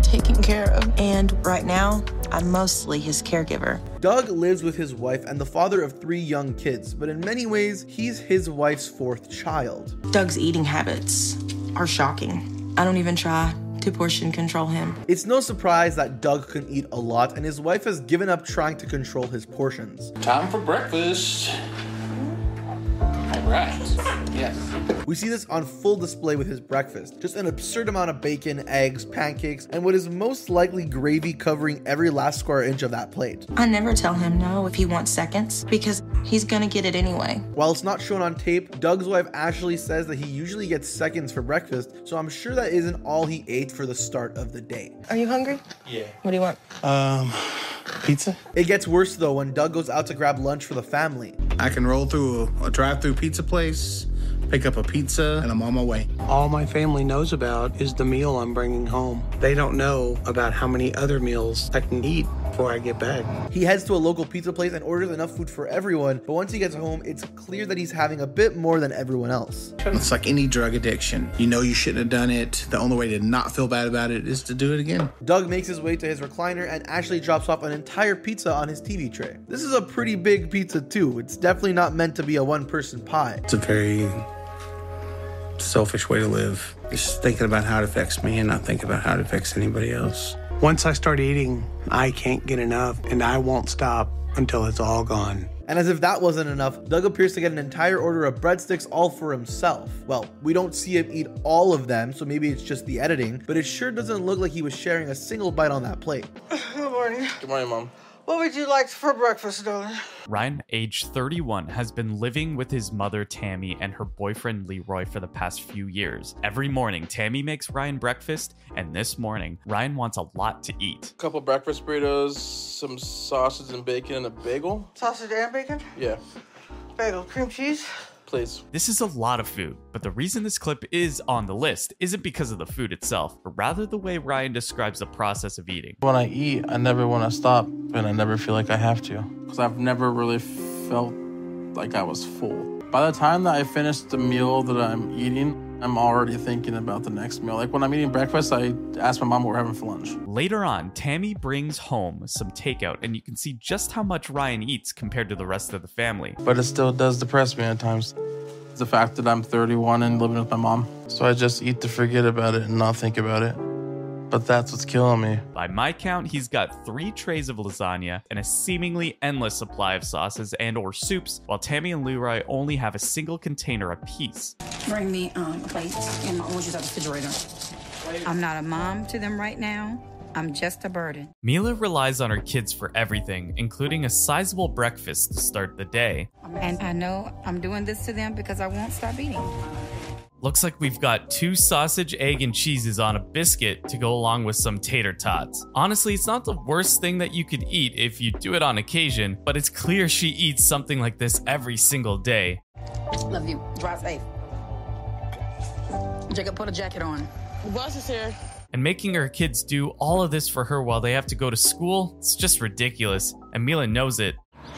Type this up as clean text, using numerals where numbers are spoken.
taken care of. And right now, I'm mostly his caregiver. Doug lives with his wife and the father of 3 young kids, but in many ways, he's his wife's 4th child. Doug's eating habits are shocking. I don't even try to portion control him. It's no surprise that Doug can eat a lot, and his wife has given up trying to control his portions. Time for breakfast. All right. Yes. We see this on full display with his breakfast. Just an absurd amount of bacon, eggs, pancakes, and what is most likely gravy covering every last square inch of that plate. I never tell him no if he wants seconds, because he's gonna get it anyway. While it's not shown on tape, Doug's wife Ashley says that he usually gets seconds for breakfast, so I'm sure that isn't all he ate for the start of the day. Are you hungry? Yeah. What do you want? Pizza? It gets worse though when Doug goes out to grab lunch for the family. I can roll through a drive-through pizza place, pick up a pizza, and I'm on my way. All my family knows about is the meal I'm bringing home. They don't know about how many other meals I can eat before I get back. He heads to a local pizza place and orders enough food for everyone, but once he gets home, it's clear that he's having a bit more than everyone else. It's like any drug addiction. You know you shouldn't have done it. The only way to not feel bad about it is to do it again. Doug makes his way to his recliner and Ashley drops off an entire pizza on his TV tray. This is a pretty big pizza too. It's definitely not meant to be a one-person pie. It's a very selfish way to live. Just thinking about how it affects me and not thinking about how it affects anybody else. Once I start eating, I can't get enough, and I won't stop until it's all gone. And as if that wasn't enough, Doug appears to get an entire order of breadsticks all for himself. Well, we don't see him eat all of them, so maybe it's just the editing, but it sure doesn't look like he was sharing a single bite on that plate. Good morning. Good morning, Mom. What would you like for breakfast, darling? Ryan, age 31, has been living with his mother, Tammy, and her boyfriend, Leroy, for the past few years. Every morning, Tammy makes Ryan breakfast, and this morning, Ryan wants a lot to eat. A couple breakfast burritos, some sausage and bacon, and a bagel. Sausage and bacon? Yeah, Bagel, cream cheese? please. This is a lot of food, but the reason this clip is on the list isn't because of the food itself, but rather the way Ryan describes the process of eating. When I eat, I never want to stop, and I never feel like I have to. Because I've never really felt like I was full. By the time that I finish the meal that I'm eating, I'm already thinking about the next meal. Like when I'm eating breakfast, I ask my mom what we're having for lunch. Later on, Tammy brings home some takeout, and you can see just how much Ryan eats compared to the rest of the family. But it still does depress me at times. The fact that I'm 31 and living with my mom. So I just eat to forget about it and not think about it. But that's what's killing me. By my count, he's got 3 trays of lasagna and a seemingly endless supply of sauces and or soups, while Tammy and Leroy only have a single container apiece. Bring me a plate and my oranges out the refrigerator. I'm not a mom to them right now. I'm just a burden. Mila relies on her kids for everything, including a sizable breakfast to start the day. And I know I'm doing this to them because I won't stop eating. Looks like we've got 2 sausage, egg, and cheeses on a biscuit to go along with some tater tots. Honestly, it's not the worst thing that you could eat if you do it on occasion, but it's clear she eats something like this every single day. Love you. Drive safe. Jacob, put a jacket on. The bus is here. And making her kids do all of this for her while they have to go to school, it's just ridiculous. And Mila knows it,